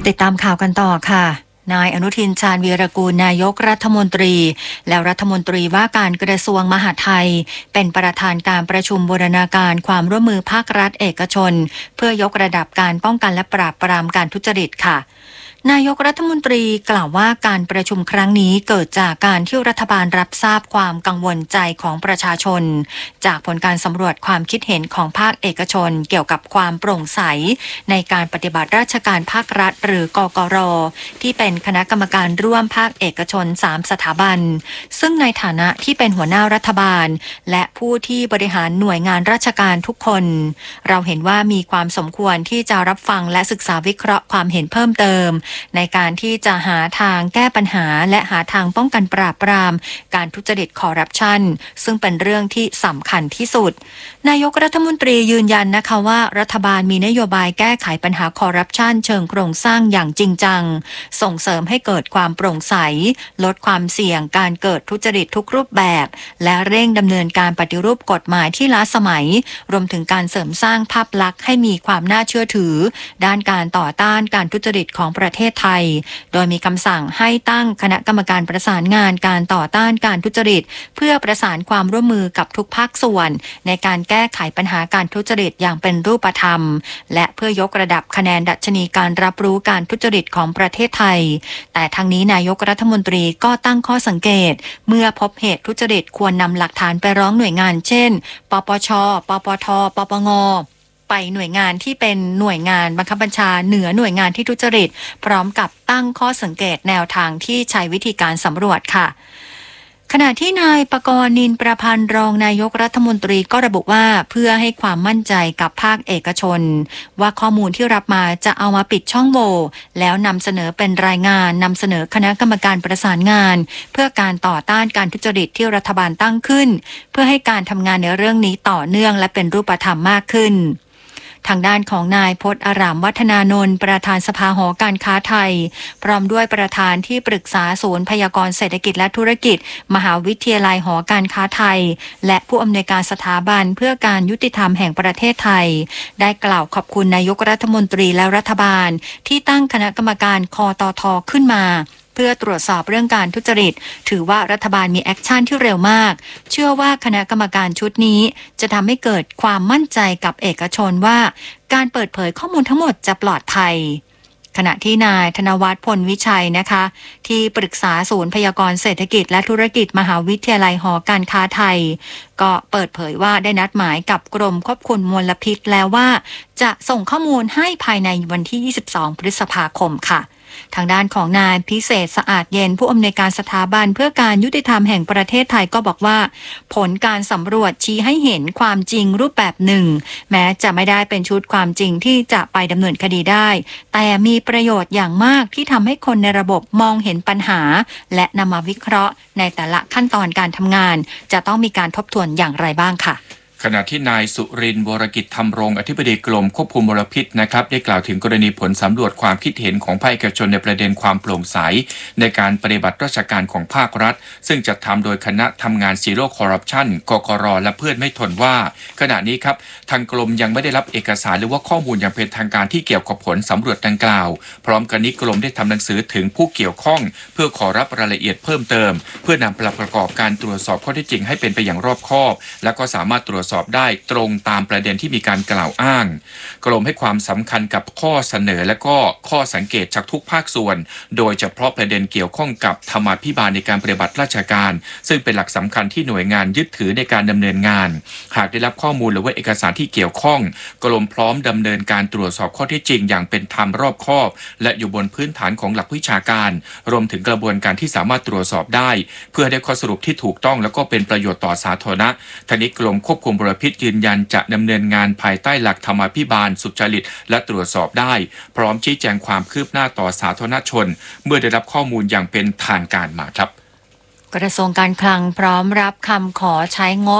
ติดตามข่าวกันต่อค่ะนายอนุทินชาญวีรกูลนายกรัฐมนตรีและรัฐมนตรีว่าการกระทรวงมหาดไทยเป็นประธานการประชุมบูรณาการความร่วมมือภาครัฐเอกชนเพื่อยกระดับการป้องกันและปราบปรามการทุจริตค่ะนายกรัฐมนตรีกล่าวว่าการประชุมครั้งนี้เกิดจากการที่รัฐบาลรับทราบความกังวลใจของประชาชนจากผลการสำรวจความคิดเห็นของภาคเอกชนเกี่ยวกับความโปร่งใสในการปฏิบัติราชการภาครัฐหรือกกร.ที่เป็นคณะกรรมการร่วมภาคเอกชน3สถาบันซึ่งในฐานะที่เป็นหัวหน้ารัฐบาลและผู้ที่บริหารหน่วยงานราชการทุกคนเราเห็นว่ามีความสมควรที่จะรับฟังและศึกษาวิเคราะห์ความเห็นเพิ่มเติมในการที่จะหาทางแก้ปัญหาและหาทางป้องกันปราบปรามการทุจริตคอร์รัปชันซึ่งเป็นเรื่องที่สำคัญที่สุดนายกรัฐมนตรียืนยันนะคะว่ารัฐบาลมีนโยบายแก้ไขปัญหาคอร์รัปชันเชิงโครงสร้างอย่างจริงจังส่งเสริมให้เกิดความโปร่งใสลดความเสี่ยงการเกิดทุจริตทุกรูปแบบและเร่งดำเนินการปฏิรูปกฎหมายที่ล้าสมัยรวมถึงการเสริมสร้างภาพลักษณ์ให้มีความน่าเชื่อถือด้านการต่อต้านการทุจริตของประเทศไทยโดยมีคำสั่งให้ตั้งคณะกรรมการประสานงานการต่อต้านการทุจริตเพื่อประสานความร่วมมือกับทุกภาคส่วนในการแก้ไขปัญหาการทุจริตอย่างเป็นรูปธรรมและเพื่อยกระดับคะแนนดัชนีการรับรู้การทุจริตของประเทศไทยแต่ทั้งนี้นายกรัฐมนตรีก็ตั้งข้อสังเกตเมื่อพบเหตุทุจริตควรนำหลักฐานไปร้องหน่วยงานเช่นปปช.ปปท.ปปง.ไปหน่วยงานที่เป็นหน่วยงานบังคับบัญชาเหนือหน่วยงานที่ทุจริตพร้อมกับตั้งข้อสังเกตแนวทางที่ใช้วิธีการสำรวจค่ะขณะที่นายปกรณ์ นินประพันธ์รองนายกรัฐมนตรีก็ระบุว่าเพื่อให้ความมั่นใจกับภาคเอกชนว่าข้อมูลที่รับมาจะเอามาปิดช่องโหว่แล้วนำเสนอเป็นรายงานนำเสนอคณะกรรมการประสานงานเพื่อการต่อต้านการทุจริตที่รัฐบาลตั้งขึ้นเพื่อให้การทำงานในเรื่องนี้ต่อเนื่องและเป็นรูปธรรมมากขึ้นทางด้านของนายพจน์อารามวัฒนานนท์ประธานสภาหอการค้าไทยพร้อมด้วยประธานที่ปรึกษาศูนย์พยากรณ์เศรษฐกิจและธุรกิจมหาวิทยาลัยหอการค้าไทยและผู้อำนวยการสถาบันเพื่อการยุติธรรมแห่งประเทศไทยได้กล่าวขอบคุณนายกรัฐมนตรีและรัฐบาลที่ตั้งคณะกรรมการคตท.ขึ้นมาเพื่อตรวจสอบเรื่องการทุจริตถือว่ารัฐบาลมีแอคชั่นที่เร็วมากเชื่อว่าคณะกรรมการชุดนี้จะทำให้เกิดความมั่นใจกับเอกชนว่าการเปิดเผยข้อมูลทั้งหมดจะปลอดภัยขณะที่นายธนวัฒน์พลวิชัยนะคะที่ปรึกษาศูนย์พยากรณ์เศรษฐกิจและธุรกิจมหาวิทยาลัยหอการค้าไทยก็เปิดเผยว่าได้นัดหมายกับกรมควบคุมมลพิษแล้วว่าจะส่งข้อมูลให้ภายในวันที่22พฤษภาคมค่ะทางด้านของนายพิเศษสะอาดเย็นผู้อำนวยการสถาบันเพื่อการยุติธรรมแห่งประเทศไทยก็บอกว่าผลการสำรวจชี้ให้เห็นความจริงรูปแบบหนึ่งแม้จะไม่ได้เป็นชุดความจริงที่จะไปดำเนินคดีได้แต่มีประโยชน์อย่างมากที่ทำให้คนในระบบมองเห็นปัญหาและนำมาวิเคราะห์ในแต่ละขั้นตอนการทำงานจะต้องมีการทบทวนอย่างไรบ้างค่ะขณะที่นายสุรินทร์ วรกิจธรรมรงค์อธิบดีกรมควบคุมมลพิษนะครับได้กล่าวถึงกรณีผลสำรวจความคิดเห็นของภาคเอกชนในประเด็นความโปร่งใสในการปฏิบัติราชการของภาครัฐซึ่งจัดทำโดยคณะทำงานซีโร่คอร์รัปชันกกร.และเพื่อนไม่ทนว่าขณะนี้ครับทางกรมยังไม่ได้รับเอกสารหรือว่าข้อมูลอย่างเป็นทางการที่เกี่ยวกับผลสำรวจดังกล่าวพร้อมกันนี้กรมได้ทำหนังสือถึงผู้เกี่ยวข้องเพื่อขอรับรายละเอียดเพิ่มเติมเพื่อนำประกอบการตรวจสอบข้อเท็จจริงให้เป็นไปอย่างรอบคอบและก็สามารถตรวจสอบได้ตรงตามประเด็นที่มีการกล่าวอ้างกรมให้ความสำคัญกับข้อเสนอและก็ข้อสังเกตจากทุกภาคส่วนโดยเฉพาะประเด็นเกี่ยวข้องกับธรรมาภิบาลในการปฏิบัติราชการซึ่งเป็นหลักสำคัญที่หน่วยงานยึดถือในการดำเนินงานหากได้รับข้อมูลหรือว่าเอกสารที่เกี่ยวข้องกรมพร้อมดำเนินการตรวจสอบข้อเท็จจริงอย่างเป็นธรรมรอบคอบและอยู่บนพื้นฐานของหลักวิชาการรวมถึงกระบวนการที่สามารถตรวจสอบได้เพื่อได้ข้อสรุปที่ถูกต้องและก็เป็นประโยชน์ต่อสาธารณะทางนี้กรมควบคุมมลพิษยืนยันจะดำเนินงานภายใต้หลักธรรมาภิบาลสุจริตและตรวจสอบได้พร้อมชี้แจงความคืบหน้าต่อสาธารณชนเมื่อได้รับข้อมูลอย่างเป็นทางการมาครับกระทรวงการคลังพร้อมรับคำขอใช้งบ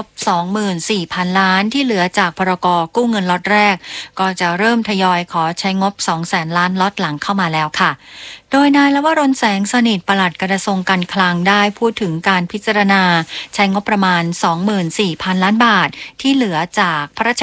24,000 ล้านที่เหลือจากพรก.กู้เงินล็อตแรกก็จะเริ่มทยอยขอใช้งบ 200,000 ล้านล็อตหลังเข้ามาแล้วค่ะโดยนายลวรนแสงสนิทปลัดกระทรวงการคลังได้พูดถึงการพิจารณาใช้งบประมาณ 24,000 ล้านบาทที่เหลือจากพระราช